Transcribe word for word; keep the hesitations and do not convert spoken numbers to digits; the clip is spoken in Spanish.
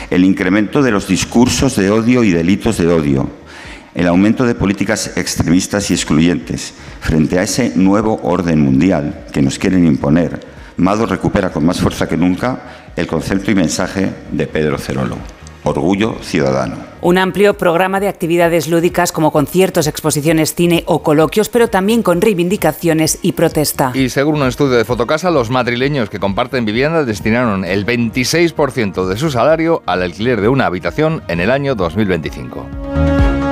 el incremento de los discursos de odio y delitos de odio, el aumento de políticas extremistas y excluyentes. Frente a ese nuevo orden mundial que nos quieren imponer, Mado recupera con más fuerza que nunca el concepto y mensaje de Pedro Cerolo: orgullo ciudadano. Un amplio programa de actividades lúdicas como conciertos, exposiciones, cine o coloquios, pero también con reivindicaciones y protesta. Y según un estudio de Fotocasa, los madrileños que comparten vivienda destinaron el veintiséis por ciento de su salario al alquiler de una habitación en el año dos mil veinticinco.